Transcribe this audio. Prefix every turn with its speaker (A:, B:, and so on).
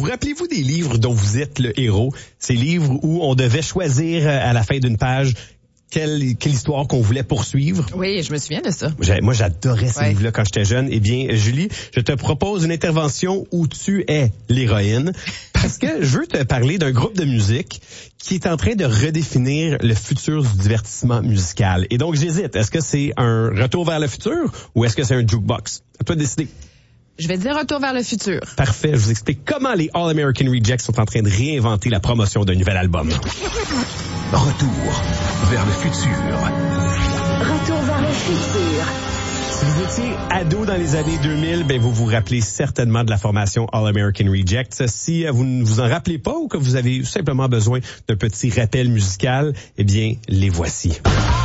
A: rappelez-vous des livres dont vous êtes le héros? Ces livres où on devait choisir à la fin d'une page quelle histoire qu'on voulait poursuivre.
B: Oui, je me souviens de ça.
A: Moi, j'adorais ces livres-là quand j'étais jeune. Eh bien, Julie, je te propose une intervention où tu es l'héroïne parce que je veux te parler d'un groupe de musique qui est en train de redéfinir le futur du divertissement musical. Et donc, j'hésite. Est-ce que c'est un retour vers le futur ou est-ce que c'est un jukebox? À toi de décider.
B: Je vais dire retour vers le futur.
A: Parfait. Je vous explique comment les All-American Rejects sont en train de réinventer la promotion d'un nouvel album.
C: Retour vers le futur.
D: Retour vers le futur.
A: Si vous étiez ado dans les années 2000, ben vous vous rappelez certainement de la formation All-American Rejects. Si vous ne vous en rappelez pas ou que vous avez simplement besoin d'un petit rappel musical, eh bien, les voici.